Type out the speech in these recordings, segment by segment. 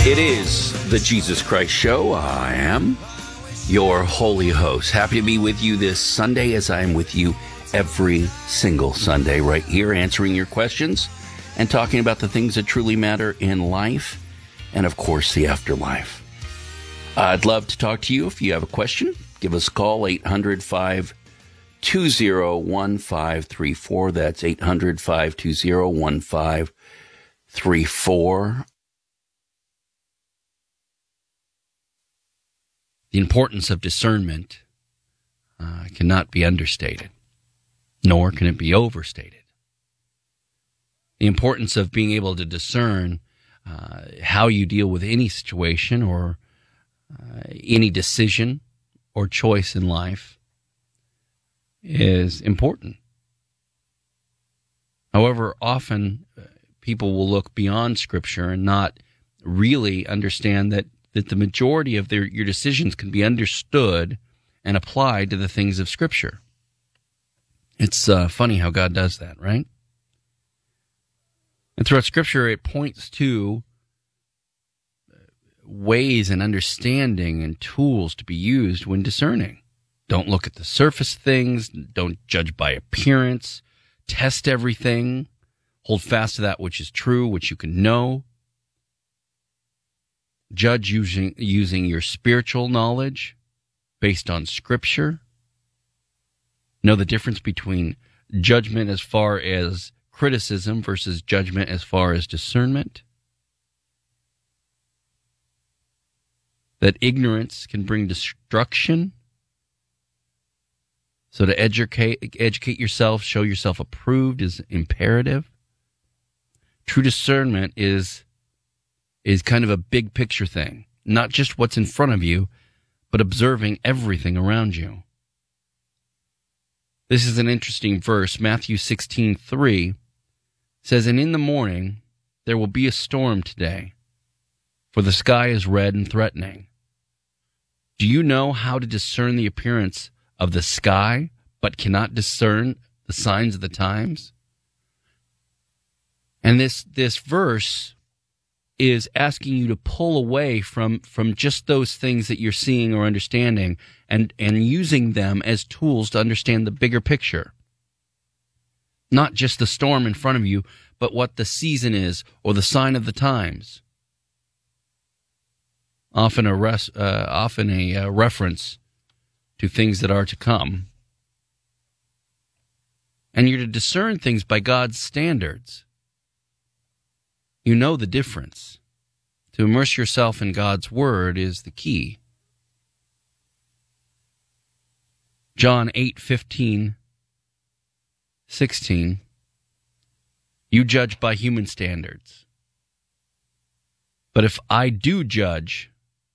It is the Jesus Christ Show. I am your holy host. Happy to be with you this Sunday, as I am with you every single Sunday, right here, answering your questions and talking about the things that truly matter in life and, of course, the afterlife. I'd love to talk to you. If you have a question, give us a call, 800-520-1534. That's 800-520-1534. The importance of discernment cannot be understated, nor can it be overstated. The importance of being able to discern how you deal with any situation or any decision or choice in life is important. However, often people will look beyond Scripture and not really understand that the majority of your decisions can be understood and applied to the things of Scripture. It's funny how God does that, right? And throughout Scripture, it points to ways and understanding and tools to be used when discerning. Don't look at the surface things. Don't judge by appearance. Test everything. Hold fast to that which is true, which you can know. Judge using your spiritual knowledge based on Scripture. Know the difference between judgment as far as criticism versus judgment as far as discernment. That ignorance can bring destruction. So to educate yourself, show yourself approved is imperative. True discernment is kind of a big picture thing. Not just what's in front of you, but observing everything around you. This is an interesting verse. Matthew 16:3 says, "And in the morning there will be a storm today, for the sky is red and threatening. Do you know how to discern the appearance of the sky, but cannot discern the signs of the times?" And this verse is asking you to pull away from just those things that you're seeing or understanding and using them as tools to understand the bigger picture. Not just the storm in front of you, but what the season is or the sign of the times. Often a reference to things that are to come. And you're to discern things by God's standards. You know the difference. To immerse yourself in God's Word is the key. John 8:15, 16. You judge by human standards. But if I do judge,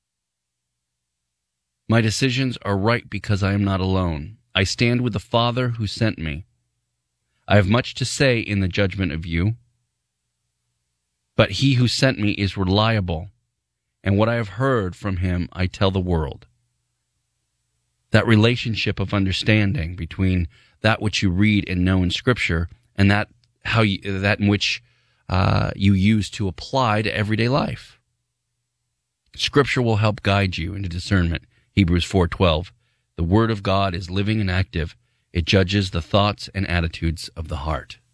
my decisions are right because I am not alone. I stand with the Father who sent me. I have much to say in the judgment of you. But he who sent me is reliable, and what I have heard from him I tell the world. That relationship of understanding between that which you read and know in Scripture and that in which you use to apply to everyday life. Scripture will help guide you into discernment. Hebrews 4:12. The Word of God is living and active. It judges the thoughts and attitudes of the heart.